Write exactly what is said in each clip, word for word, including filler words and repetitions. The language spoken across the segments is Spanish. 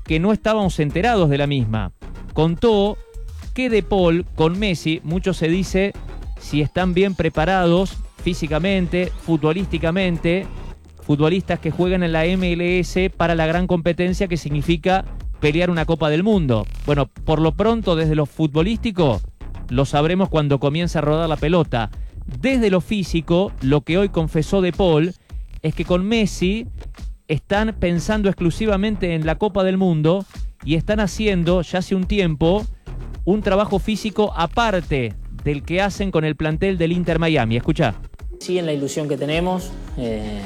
que no estábamos enterados de la misma. Contó que De Paul con Messi, mucho se dice si están bien preparados físicamente, futbolísticamente, futbolistas que juegan en la M L S para la gran competencia que significa pelear una Copa del Mundo. Bueno, por lo pronto, desde lo futbolístico, lo sabremos cuando comience a rodar la pelota. Desde lo físico, lo que hoy confesó De Paul es que con Messi están pensando exclusivamente en la Copa del Mundo y están haciendo, ya hace un tiempo, un trabajo físico aparte del que hacen con el plantel del Inter Miami. Escuchá. Sí, en la ilusión que tenemos, eh,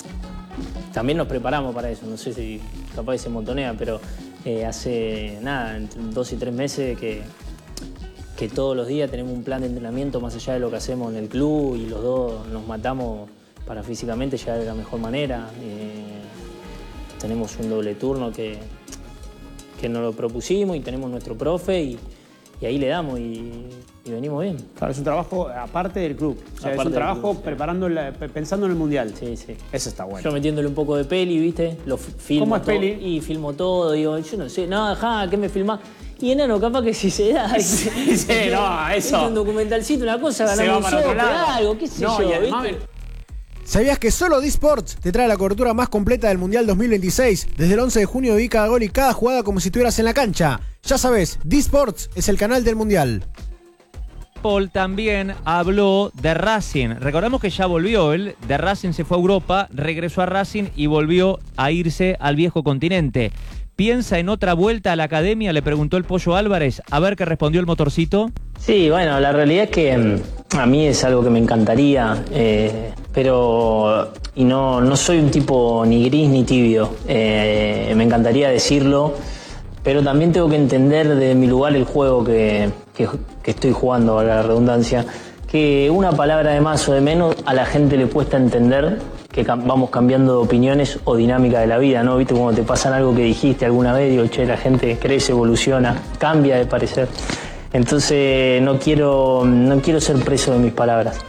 también nos preparamos para eso. No sé si capaz se montonea, pero eh, hace nada, entre dos y tres meses que, que todos los días tenemos un plan de entrenamiento más allá de lo que hacemos en el club y los dos nos matamos para físicamente llegar de la mejor manera. Eh, tenemos un doble turno que, que nos lo propusimos y tenemos nuestro profe y, y ahí le damos y, y venimos bien. Claro, es un trabajo aparte del club. O sea, Aparte es un trabajo club, preparando la, pensando en el Mundial. Sí, sí. Eso está bueno. Yo metiéndole un poco de peli, ¿viste? Lo filmo. ¿Cómo es todo, peli? Y filmo todo, digo, yo no sé, no, ajá, ¿qué me filmás? Y enano, capaz que si se da. Sí, sí, no, eso. Un documentalcito, una cosa, Se ganamos va un para otro sope, lado. algo, qué sé No, yo, y además, ¿viste? ¿Sabías que solo D-Sports te trae la cobertura más completa del Mundial dos mil veintiséis? Desde el once de junio vi cada gol y cada jugada como si estuvieras en la cancha. Ya sabes, D-Sports es el canal del Mundial. Paul también habló de Racing. Recordamos que ya volvió él, de Racing se fue a Europa, regresó a Racing y volvió a irse al viejo continente. ¿Piensa en otra vuelta a la academia? Le preguntó el Pollo Álvarez. A ver qué respondió el motorcito. Sí, bueno, la realidad es que a mí es algo que me encantaría, eh, pero y no, no soy un tipo ni gris ni tibio. Eh, me encantaría decirlo, pero también tengo que entender de mi lugar el juego que, que, que estoy jugando, valga la redundancia, que una palabra de más o de menos a la gente le cuesta entender que vamos cambiando de opiniones o dinámica de la vida, ¿no? ¿Viste? Cuando te pasan algo que dijiste alguna vez, digo, che, la gente crece, evoluciona, cambia de parecer. Entonces no quiero, no quiero ser preso de mis palabras.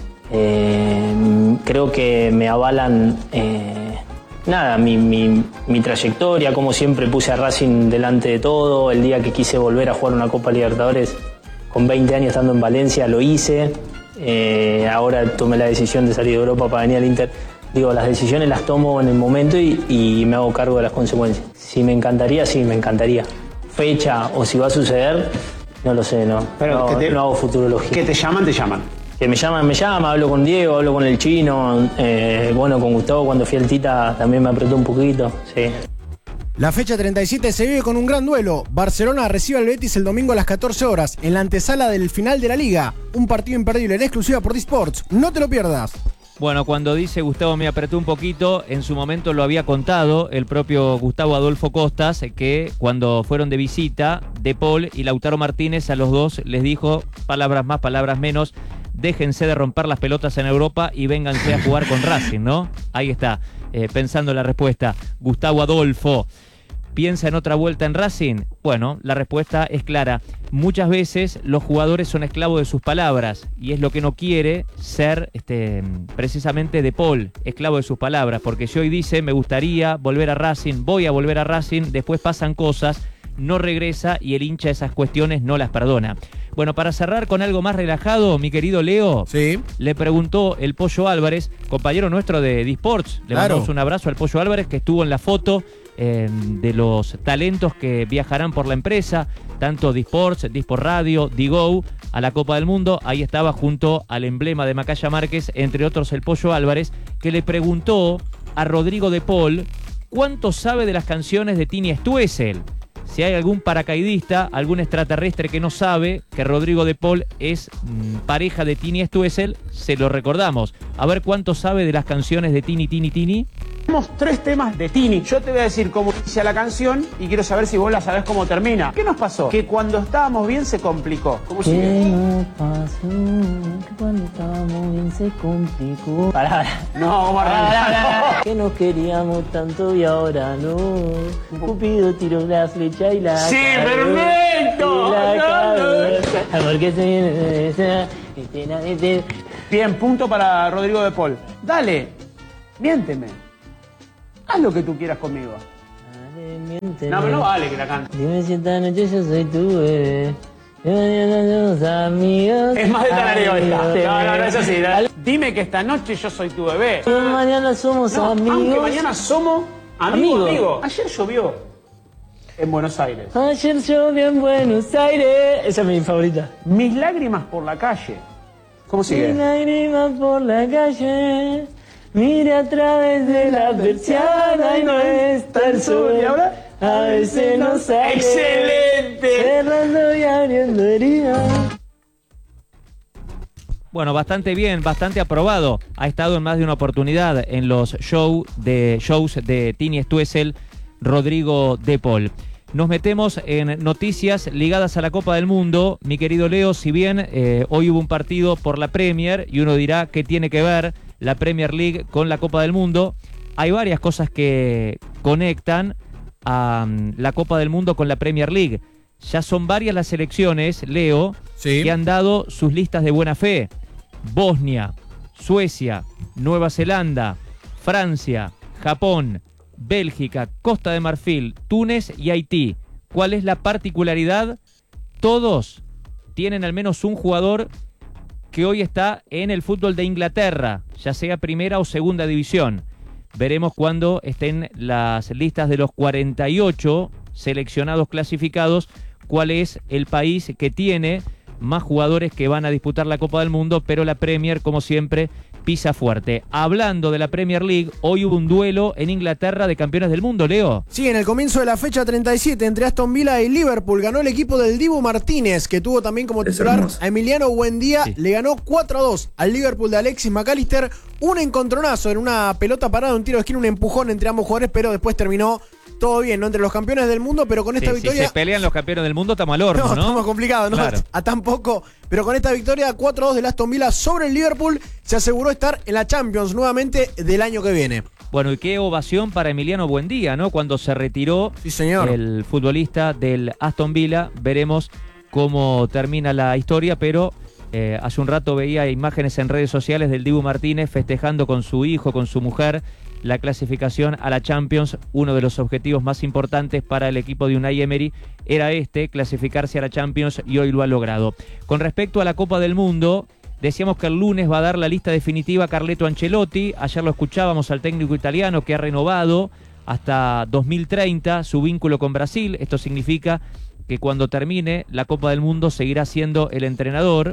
Eh, creo que me avalan eh, nada, mi, mi, mi trayectoria, como siempre puse a Racing delante de todo. El día que quise volver a jugar una Copa Libertadores con veinte años estando en Valencia, lo hice. Eh, ahora tomé la decisión de salir de Europa para venir al Inter. Digo, las decisiones las tomo en el momento y, y me hago cargo de las consecuencias. Si me encantaría, sí, me encantaría. Fecha o si va a suceder, no lo sé, no. Pero no, que te, no hago futurología. Que te llaman, te llaman. Que me llaman, me llaman, hablo con Diego, hablo con el Chino. Eh, bueno, con Gustavo cuando fui al Tita también me apretó un poquito, sí. La fecha treinta y siete se vive con un gran duelo. Barcelona recibe al Betis el domingo a las catorce horas, en la antesala del final de la Liga. Un partido imperdible en exclusiva por D-Sports. No te lo pierdas. Bueno, cuando dice Gustavo me apretó un poquito, en su momento lo había contado el propio Gustavo Adolfo Costas, que cuando fueron de visita, De Paul y Lautaro Martínez a los dos les dijo, palabras más, palabras menos, déjense de romper las pelotas en Europa y vénganse a jugar con Racing, ¿no? Ahí está, eh, pensando la respuesta. Gustavo Adolfo, ¿piensa en otra vuelta en Racing? Bueno, la respuesta es clara. Muchas veces los jugadores son esclavos de sus palabras y es lo que no quiere ser este, precisamente De Paul, esclavo de sus palabras, porque si hoy dice me gustaría volver a Racing, voy a volver a Racing, después pasan cosas, no regresa y el hincha esas cuestiones no las perdona. Bueno, para cerrar con algo más relajado, mi querido Leo, sí, le preguntó el Pollo Álvarez, compañero nuestro de D-Sports, le claro. mandamos un abrazo al Pollo Álvarez que estuvo en la foto eh, de los talentos que viajarán por la empresa, tanto D-Sports, D-Sport Radio, D-Go, a la Copa del Mundo. Ahí estaba junto al emblema de Macaya Márquez, entre otros el Pollo Álvarez, que le preguntó a Rodrigo De Paul cuánto sabe de las canciones de Tini Stoessel. Si hay algún paracaidista, algún extraterrestre que no sabe que Rodrigo De Paul es mmm, pareja de Tini Stoessel, se lo recordamos. A ver cuánto sabe de las canciones de Tini, Tini, Tini. Tenemos tres temas de Tini. Yo te voy a decir cómo inicia la canción y quiero saber si vos la sabés cómo termina. ¿Qué nos pasó? Que cuando estábamos bien se complicó. ¿Cómo ¿Qué sigue? nos pasó? Que cuando estábamos bien se complicó. Pará, pará. No, vamos a arrancar. Que nos queríamos tanto y ahora no. Cupido tiró la flecha y la ¡Sí, cagó, perfecto! y la cagó. Porque se viene de esa, este, la- este. Bien, punto para Rodrigo De Paul. Dale, miénteme. Haz lo que tú quieras conmigo. Dale, miente. No, pero no vale que la cante. Dime si esta noche yo soy tu bebé. Y mañana somos amigos. Es más de tarareo esta. amigos. No, no, no, eso sí. Dale. Dime que esta noche yo soy tu bebé. Y mañana somos No, amigos. aunque mañana somos amigos, Amigo. amigo. Ayer llovió en Buenos Aires. Ayer llovió en Buenos Aires. Esa es mi favorita. Mis lágrimas por la calle. ¿Cómo Mis sigue? lágrimas por la calle. Mire a través de la persiana y no está el sol. ¿Y ahora? A veces no sale. ¡Excelente! Cerrando y abriendo heridas. Bueno, bastante bien, bastante aprobado. Ha estado en más de una oportunidad en los show de, shows de Tini Stoessel, Rodrigo De Paul. Nos metemos en noticias ligadas a la Copa del Mundo. Mi querido Leo, si bien eh, hoy hubo un partido por la Premier y uno dirá qué tiene que ver la Premier League con la Copa del Mundo, hay varias cosas que conectan a um, la Copa del Mundo con la Premier League. Ya son varias las selecciones, Leo, Sí. que han dado sus listas de buena fe. Bosnia, Suecia, Nueva Zelanda, Francia, Japón, Bélgica, Costa de Marfil, Túnez y Haití. ¿Cuál es la particularidad? Todos tienen al menos un jugador que hoy está en el fútbol de Inglaterra, ya sea primera o segunda división. Veremos cuando estén las listas de los cuarenta y ocho seleccionados clasificados, cuál es el país que tiene más jugadores que van a disputar la Copa del Mundo, pero la Premier, como siempre, pisa fuerte. Hablando de la Premier League, hoy hubo un duelo en Inglaterra de campeones del mundo, Leo. Sí, en el comienzo de la fecha treinta y siete entre Aston Villa y Liverpool ganó el equipo del Dibu Martínez, que tuvo también como titular a Emiliano Buendía. Sí. Le ganó cuatro a dos al Liverpool de Alexis McAllister. Un encontronazo en una pelota parada, un tiro de esquina, un empujón entre ambos jugadores, pero después terminó todo bien, ¿no? Entre los campeones del mundo, pero con esta Sí, victoria... Si se pelean los campeones del mundo, estamos al horno, ¿no? No, estamos complicados, ¿no? Claro. A tan poco. Pero con esta victoria cuatro a dos del Aston Villa sobre el Liverpool, se aseguró estar en la Champions nuevamente del año que viene. Bueno, y qué ovación para Emiliano Buendía, ¿no? Cuando se retiró Sí, señor. el futbolista del Aston Villa. Veremos cómo termina la historia, pero eh, hace un rato veía imágenes en redes sociales del Dibu Martínez festejando con su hijo, con su mujer, la clasificación a la Champions. Uno de los objetivos más importantes para el equipo de Unai Emery era este, clasificarse a la Champions, y hoy lo ha logrado. Con respecto a la Copa del Mundo, decíamos que el lunes va a dar la lista definitiva Carleto Ancelotti. Ayer lo escuchábamos al técnico italiano, que ha renovado hasta dos mil treinta su vínculo con Brasil. Esto significa que cuando termine la Copa del Mundo seguirá siendo el entrenador.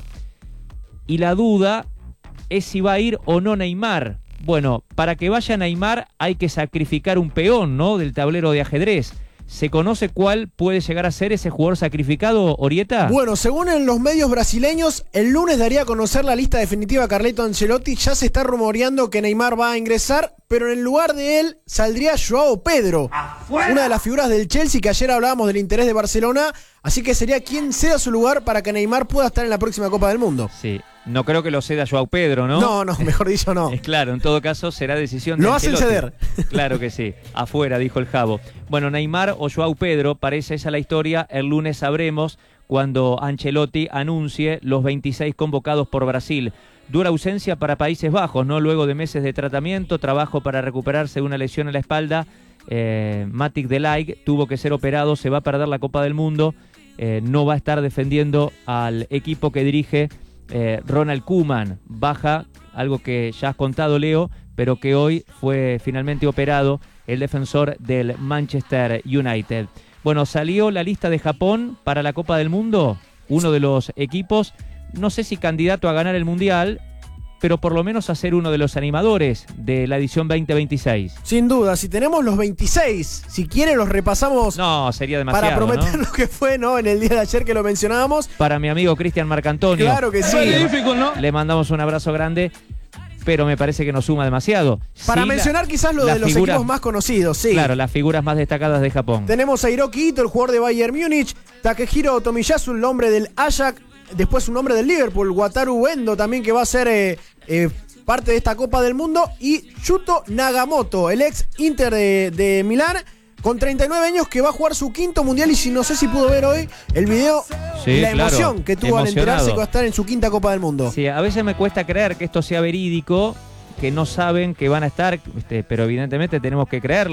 Y la duda es si va a ir o no Neymar. Bueno, para que vaya Neymar hay que sacrificar un peón, ¿no?, del tablero de ajedrez. ¿Se conoce cuál puede llegar a ser ese jugador sacrificado, Orieta? Bueno, según en los medios brasileños, el lunes daría a conocer la lista definitiva Carleto Ancelotti. Ya se está rumoreando que Neymar va a ingresar, pero en el lugar de él saldría Joao Pedro, ¡afuera!, una de las figuras del Chelsea, que ayer hablábamos del interés de Barcelona. Así que sería quien ceda su lugar para que Neymar pueda estar en la próxima Copa del Mundo. Sí, no creo que lo ceda Joao Pedro, ¿no? No, no, mejor dicho no. Es claro, en todo caso será decisión de Lo hacen Ancelotti. ceder. Claro que sí, afuera, dijo el Jabo. Bueno, Neymar o Joao Pedro, parece esa la historia. El lunes sabremos cuando Ancelotti anuncie los veintiséis convocados por Brasil. Dura ausencia para Países Bajos, ¿no? Luego de meses de tratamiento, trabajo para recuperarse de una lesión en la espalda. Eh, Matic de Ligt tuvo que ser operado, se va a perder la Copa del Mundo. Eh, no va a estar defendiendo al equipo que dirige eh, Ronald Koeman. Baja, algo que ya has contado, Leo, pero que hoy fue finalmente operado el defensor del Manchester United. Bueno, salió la lista de Japón para la Copa del Mundo, uno de los equipos, no sé si candidato a ganar el Mundial, pero por lo menos a ser uno de los animadores de la edición veinte veintiséis. Sin duda, si tenemos los veintiséis, si quiere los repasamos. No, sería demasiado, para prometer, ¿no?, lo que fue, ¿no?, en el día de ayer que lo mencionábamos. Para mi amigo Cristian Marcantonio. Claro que sí. ¿no? Le mandamos un abrazo grande, pero me parece que nos suma demasiado. Para Sí, mencionar la, quizás lo de los figura, equipos más conocidos, sí. Claro, las figuras más destacadas de Japón. Tenemos a Hiroki Ito, el jugador de Bayern Múnich, Takehiro Tomiyasu, el hombre del Ajax, después un hombre del Liverpool, Wataru Endo también, que va a ser eh, eh, parte de esta Copa del Mundo, y Yuto Nagamoto, el ex Inter de, de Milán, con treinta y nueve años, que va a jugar su quinto mundial. Y si no sé si pudo ver hoy el video, sí, la claro, emoción que tuvo al enterarse que va a estar en su quinta Copa del Mundo. Sí, a veces me cuesta creer que esto sea verídico, que no saben que van a estar, este, pero evidentemente tenemos que creerle.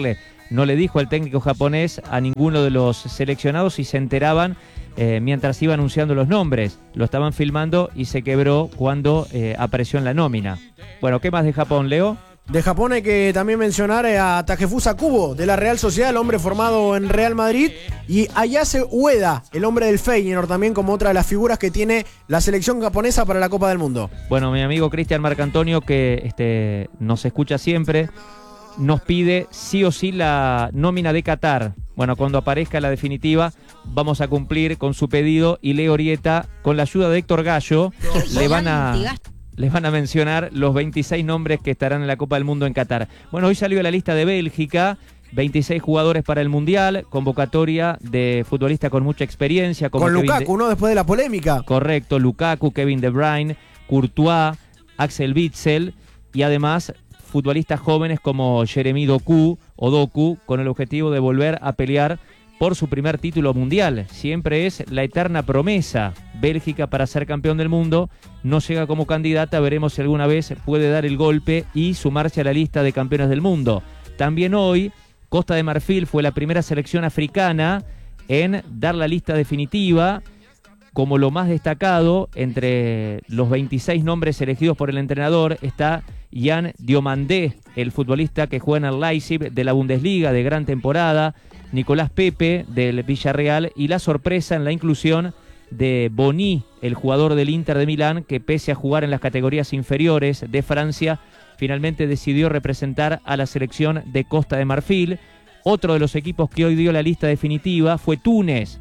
no le dijo el técnico japonés a ninguno de los seleccionados y se enteraban eh, mientras iba anunciando los nombres. Lo estaban filmando y se quebró cuando eh, apareció en la nómina. Bueno, ¿qué más de Japón, Leo? De Japón hay que también mencionar a Takefusa Kubo, de la Real Sociedad, el hombre formado en Real Madrid, y Ayase Ueda, el hombre del Feyenoord, también como otra de las figuras que tiene la selección japonesa para la Copa del Mundo. Bueno, mi amigo Cristian Marcantonio, que este, nos escucha siempre, nos pide sí o sí la nómina de Qatar. Bueno, cuando aparezca la definitiva, vamos a cumplir con su pedido, y Leo Orieta, con la ayuda de Héctor Gallo, le van a... les van a mencionar los veintiséis nombres que estarán en la Copa del Mundo en Qatar. Bueno, hoy salió la lista de Bélgica, veintiséis jugadores para el Mundial, convocatoria de futbolistas con mucha experiencia. Como con Kevin Lukaku, de... ¿no? Después de la polémica. Correcto, Lukaku, Kevin De Bruyne, Courtois, Axel Witsel, y además futbolistas jóvenes como Jeremy Doku o Doku, con el objetivo de volver a pelear por su primer título mundial. Siempre es la eterna promesa Bélgica para ser campeón del mundo. No llega como candidata, veremos si alguna vez puede dar el golpe y sumarse a la lista de campeones del mundo. También hoy, Costa de Marfil fue la primera selección africana en dar la lista definitiva. Como lo más destacado, entre los veintiséis nombres elegidos por el entrenador, está Jan Diomandé, el futbolista que juega en el Leipzig de la Bundesliga, de gran temporada, Nicolás Pepe del Villarreal, y la sorpresa en la inclusión de Boni, el jugador del Inter de Milán, que pese a jugar en las categorías inferiores de Francia, finalmente decidió representar a la selección de Costa de Marfil. Otro de los equipos que hoy dio la lista definitiva fue Túnez.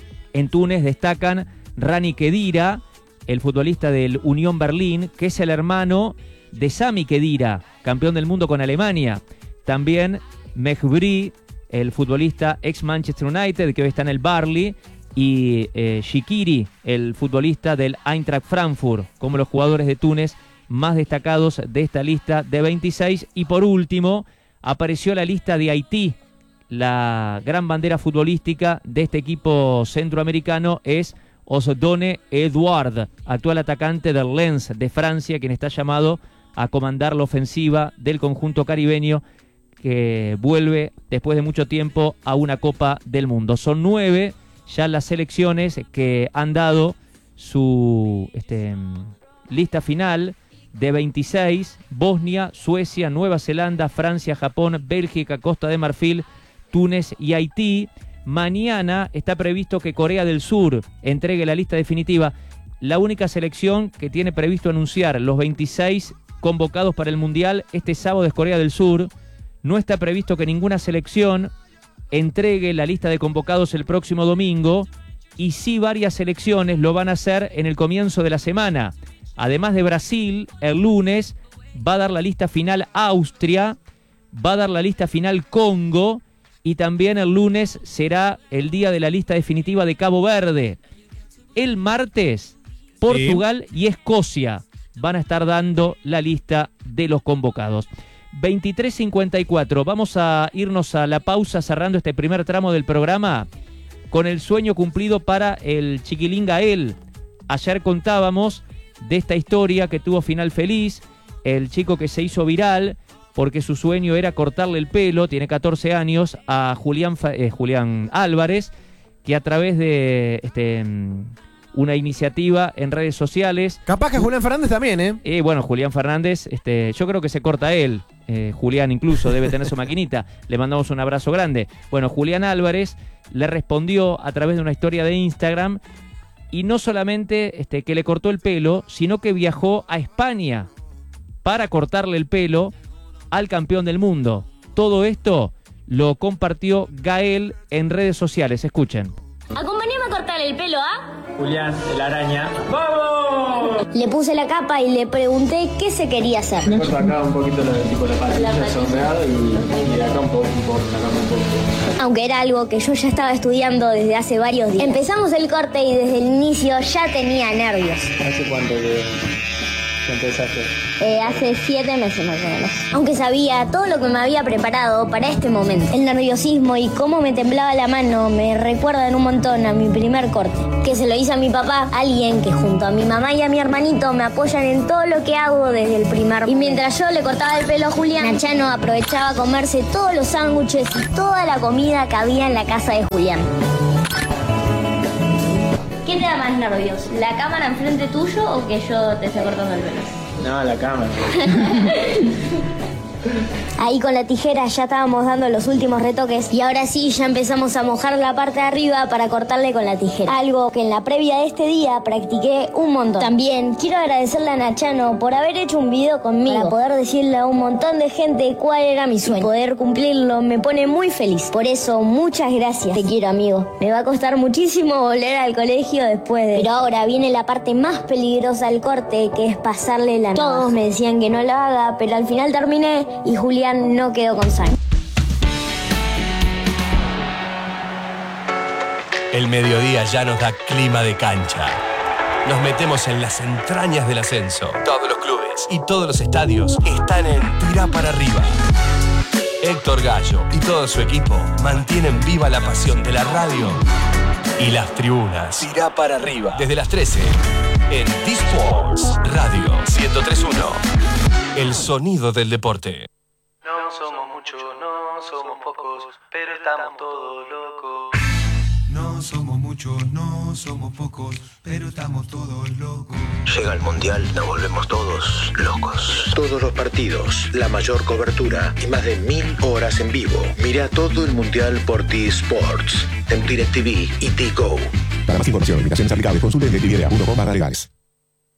En Túnez destacan Rani Khedira, el futbolista del Unión Berlín, que es el hermano de Sami Khedira, campeón del mundo con Alemania. También Mejbri, el futbolista ex Manchester United, que hoy está en el Burnley, y eh, Shikiri, el futbolista del Eintracht Frankfurt, como los jugadores de Túnez más destacados de esta lista de veintiséis. Y por último, apareció la lista de Haití. La gran bandera futbolística de este equipo centroamericano es Osdone Edouard, actual atacante del Lens de Francia, quien está llamado a comandar la ofensiva del conjunto caribeño, que vuelve después de mucho tiempo a una Copa del Mundo. Son nueve ya las selecciones que han dado su este, lista final de veintiséis: Bosnia, Suecia, Nueva Zelanda, Francia, Japón, Bélgica, Costa de Marfil, Túnez y Haití. Mañana está previsto que Corea del Sur entregue la lista definitiva. La única selección que tiene previsto anunciar los veintiséis convocados para el Mundial este sábado es Corea del Sur. No está previsto que ninguna selección entregue la lista de convocados el próximo domingo, y sí varias selecciones lo van a hacer en el comienzo de la semana. Además de Brasil, el lunes va a dar la lista final Austria, va a dar la lista final Congo, y también el lunes será el día de la lista definitiva de Cabo Verde. El martes, Portugal sí. y Escocia van a estar dando la lista de los convocados. veintitrés cincuenta y cuatro, vamos a irnos a la pausa cerrando este primer tramo del programa con el sueño cumplido para el chiquilín Gael. Ayer contábamos de esta historia que tuvo final feliz, el chico que se hizo viral porque su sueño era cortarle el pelo, tiene catorce años, a Julián, eh, Julián Álvarez, que a través de este, una iniciativa en redes sociales... Capaz que Julián Fernández también, ¿eh? Eh, bueno, Julián Fernández, este, yo creo que se corta él, eh, Julián incluso debe tener su maquinita, le mandamos un abrazo grande. Bueno, Julián Álvarez le respondió a través de una historia de Instagram, y no solamente este, que le cortó el pelo, sino que viajó a España para cortarle el pelo al campeón del mundo. Todo esto lo compartió Gael en redes sociales. Escuchen. Acompáñame a cortarle el pelo a Julián, el araña. ¡Vamos! Le puse la capa y le pregunté qué se quería hacer. Me corto acá un poquito lo de tipo la patilla, el sombreado, y, y de acá un poco, un poco, acá un poco. Aunque era algo que yo ya estaba estudiando desde hace varios días. Empezamos el corte y desde el inicio ya tenía nervios. ¿Hace cuánto que...? que empezaste? Eh, hace siete meses más o menos. Aunque sabía todo lo que me había preparado para este momento. El nerviosismo y cómo me temblaba la mano me recuerdan un montón a mi primer corte, que se lo hice a mi papá, alguien que junto a mi mamá y a mi hermanito me apoyan en todo lo que hago desde el primer momento. Y mientras yo le cortaba el pelo a Julián, Nachano aprovechaba a comerse todos los sándwiches y toda la comida que había en la casa de Julián. ¿Qué te da más nervios? ¿La cámara enfrente tuyo o que yo te esté cortando el pelo? No, la cámara. Ahí con la tijera ya estábamos dando los últimos retoques y ahora sí ya empezamos a mojar la parte de arriba para cortarle con la tijera. Algo que en la previa de este día practiqué un montón. También quiero agradecerle a Nachano por haber hecho un video conmigo para poder decirle a un montón de gente cuál era mi sueño. Poder cumplirlo me pone muy feliz. Por eso, muchas gracias. Te quiero, amigo. Me va a costar muchísimo volver al colegio después de... Pero ahora viene la parte más peligrosa del corte, que es pasarle la navaja. Todos me decían que no lo haga, pero al final terminé y Julián no quedó con sangre. El mediodía ya nos da clima de cancha. Nos metemos en las entrañas del ascenso. Todos los clubes y todos los estadios están en Tirá para arriba. Héctor Gallo y todo su equipo mantienen viva la pasión de la radio y las tribunas. Tirá para arriba. Desde las trece en D-Sports Radio ciento tres punto uno. El sonido del deporte. No somos muchos, no somos pocos, pero estamos todos locos. No somos muchos, no somos pocos, pero estamos todos locos. Llega el Mundial, nos volvemos todos locos. Todos los partidos, la mayor cobertura y más de mil horas en vivo. Mira todo el Mundial por T-Sports, en DirecTV y T-Go. Para más información, invitaciones aplicables, consulte en d t v punto com barra legales.